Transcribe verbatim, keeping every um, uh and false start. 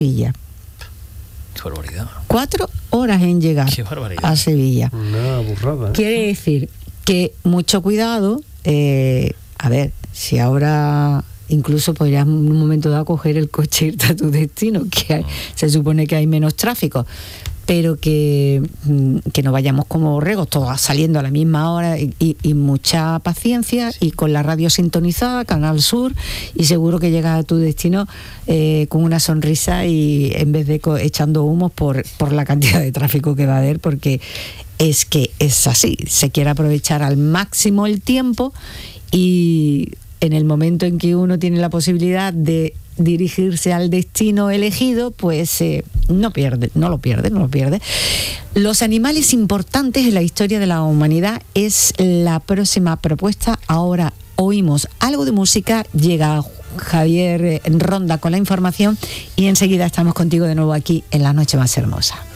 Sevilla. Qué barbaridad. Cuatro horas en llegar a Sevilla. Una burrada, ¿eh? Quiere decir que mucho cuidado. Eh, a ver, si ahora incluso podrías en un momento dado coger el coche e irte a tu destino, que hay, se supone que hay menos tráfico, pero que, que no vayamos como borregos, todos saliendo a la misma hora y, y, y mucha paciencia, y con la radio sintonizada, Canal Sur, y seguro que llegas a tu destino eh, con una sonrisa y en vez de co- echando humos por, por la cantidad de tráfico que va a haber, porque es que es así, se quiere aprovechar al máximo el tiempo, y en el momento en que uno tiene la posibilidad de dirigirse al destino elegido, pues eh, no pierde, no lo pierde, no lo pierde. Los animales importantes en la historia de la humanidad es la próxima propuesta. Ahora oímos algo de música, llega Javier Ronda con la información y enseguida estamos contigo de nuevo aquí en La Noche Más Hermosa.